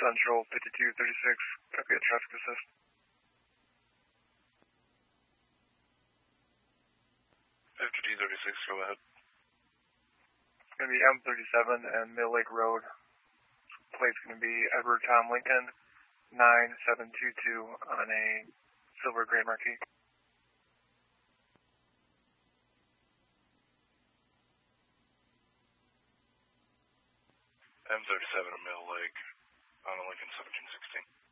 Central 5236, copy a traffic assist. 5236, go ahead. It's going to be M37 and Mill Lake Road. Plate's going to be Edward Tom Lincoln 9722 on a silver Grand Marquis. M37 Mill Lake on a Lincoln 1716.